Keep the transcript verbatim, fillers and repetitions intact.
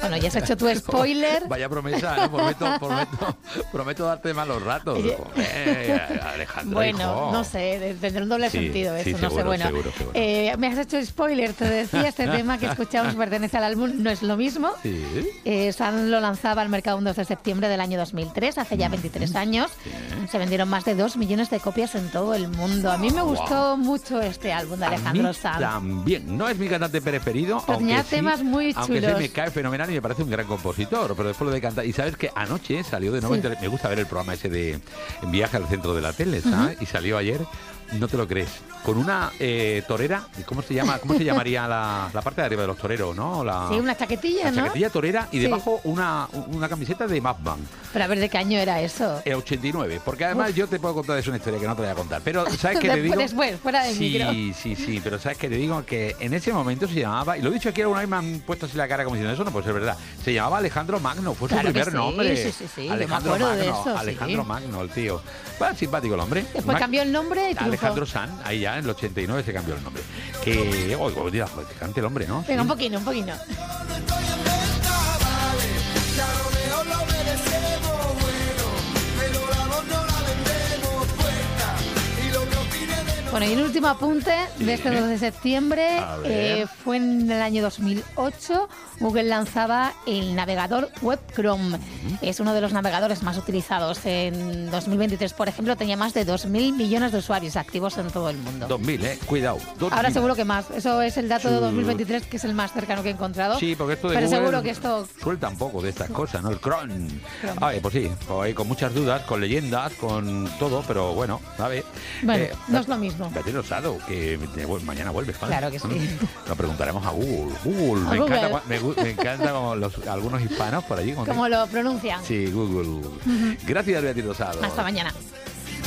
Bueno, ya has hecho tu spoiler. Vaya promesa, ¿no? Prometo, prometo, prometo darte malos ratos. Eh, Alejandra, Bueno, hijo. no sé, tendrá un doble Sí, sentido eso, sí, no seguro, sé. Bueno, seguro, seguro. Eh, me has hecho spoiler, te decía, este tema que escuchamos pertenece al álbum No es lo mismo. Sí. Eh, Sun lo lanzaba al mercado un dos de septiembre del año dos mil tres, hace ya veintitrés años. Sí. Se vendieron más de dos millones de copias en todo el mundo. A mí me gustó Wow. mucho este álbum de A Alejandro mí Sanz. también. No es mi cantante preferido, Pero tenía aunque sí, temas muy aunque sí chulos. me cae fenomenal y me parece un gran compositor, pero después lo de cantar. Y sabes que anoche salió de nuevo, Sí. en tele- me gusta ver el programa ese de En Viaje al Centro de la Tele, ¿sabes? Y salió ayer, no te lo crees, con una eh, torera, ¿cómo se llama? ¿Cómo se llamaría la, la parte de arriba de los toreros, no? La, Sí, una chaquetilla, la ¿no? chaquetilla torera y Sí. debajo una, una camiseta de Mad Bang. Pero a ver, ¿de qué año era eso? El ochenta y nueve, porque además Uf. yo te puedo contar, es una historia que no te voy a contar, pero ¿sabes qué te digo? Después, fuera de sí, micro. Sí, sí, pero ¿sabes qué te digo? Que en ese momento se llamaba, y lo he dicho aquí alguna vez, me han puesto así la cara como diciendo, eso no puede ser verdad, se llamaba Alejandro Magno, fue Claro su que primer sí, nombre. sí, sí, sí, yo me Alejandro acuerdo de Magno, eso, sí. Alejandro Magno, el tío. Bueno, simpático el hombre. Después Mag- cambió el nombre y triunfó. Alejandro Sanz, ahí ya en el ochenta y nueve se cambió el nombre. Que, oigo, oh, Dios, que cante el hombre, ¿no? Venga, un Sí. poquito, un poquito. Bueno, y el último apunte Sí. de este dos de septiembre A ver. eh, fue en el año dos mil ocho. Google lanzaba el navegador web Chrome. Es uno de los navegadores más utilizados. En dos mil veintitrés, por ejemplo, tenía más de dos mil millones de usuarios activos en todo el mundo. dos mil, ¿eh? Cuidado. dos Ahora mil. seguro que más. Eso es el dato de Sí. dos mil veintitrés, que es el más cercano que he encontrado. Sí, porque esto de Pero Google seguro que esto... suelta un poco de estas cosas, ¿no? El Chrome. Chrome. A ver, pues sí, pues ahí con muchas dudas, con leyendas, con todo, pero bueno, a ver. Bueno, Eh, no es lo mismo. Beatriz Rosado, que te- bueno, mañana vuelves, ¿vale? Claro que sí. Lo preguntaremos a Google. Google, A me, Google. Encanta, me, gu- me encanta como los, algunos hispanos por allí. como- Como lo pronuncian. Sí, Google. Gracias, Beatriz Rosado. Hasta mañana.